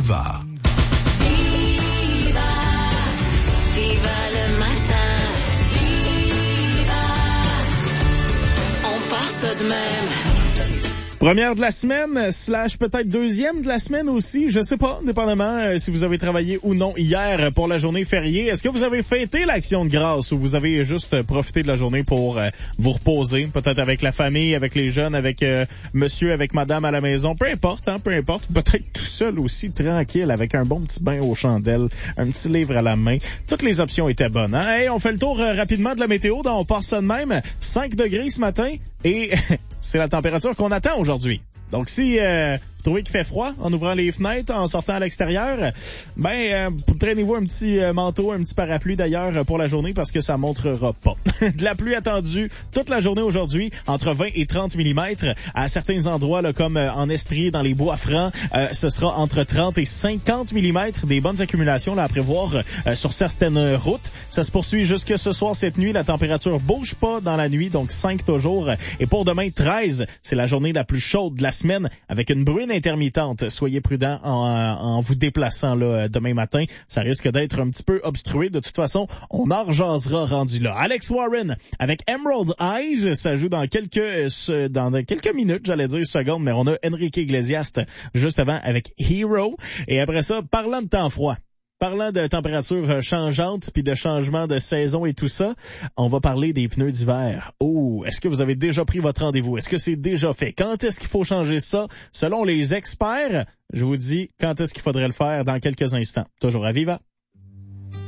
Viva. Viva, viva le matin. Viva, on part ça de même. Première de la semaine, / peut-être deuxième de la semaine aussi, je sais pas, dépendamment si vous avez travaillé ou non hier pour la journée fériée. Est-ce que vous avez fêté l'Action de grâce ou vous avez juste profité de la journée pour vous reposer, peut-être avec la famille, avec les jeunes, avec monsieur, avec madame à la maison, peu importe, peut-être tout seul aussi, tranquille, avec un bon petit bain aux chandelles, un petit livre à la main. Toutes les options étaient bonnes. Hein? Hey, on fait le tour rapidement de la météo, donc on passe ça de même. 5 degrés ce matin et c'est la température qu'on attend aujourd'hui. Donc si vous trouvez qu'il fait froid en ouvrant les fenêtres, en sortant à l'extérieur, traînez-vous un petit manteau, un petit parapluie d'ailleurs pour la journée parce que ça montrera pas. De la pluie attendue toute la journée aujourd'hui, entre 20 et 30 mm. À certains endroits, là, comme en Estrie, dans les bois francs, ce sera entre 30 et 50 mm. Des bonnes accumulations là, à prévoir sur certaines routes. Ça se poursuit jusque ce soir, cette nuit. La température bouge pas dans la nuit, donc 5 toujours. Et pour demain, 13, c'est la journée la plus chaude de la semaine avec une bruine intermittente. Soyez prudents en vous déplaçant là demain matin. Ça risque d'être un petit peu obstrué. De toute façon, on en rejasera rendu là. Alex Warren avec Emerald Eyes. Ça joue dans quelques minutes, j'allais dire secondes, mais on a Enrique Iglesias juste avant avec Hero. Et après ça, parlant de temps froid. Parlant de température changeante puis de changement de saison et tout ça, on va parler des pneus d'hiver. Oh, est-ce que vous avez déjà pris votre rendez-vous? Est-ce que c'est déjà fait? Quand est-ce qu'il faut changer ça? Selon les experts, je vous dis quand est-ce qu'il faudrait le faire dans quelques instants. Toujours à Viva.